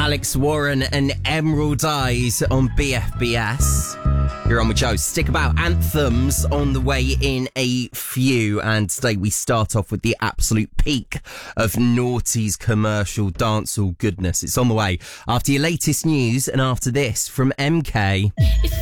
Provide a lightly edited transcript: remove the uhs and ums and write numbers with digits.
Alex Warren and Emerald Eyes on BFBS. You're on with Joe. Stick about anthems on the way in a few. And today we start off with the absolute peak of Naughty's commercial dancehall goodness. It's on the way after your latest news and after this from MK.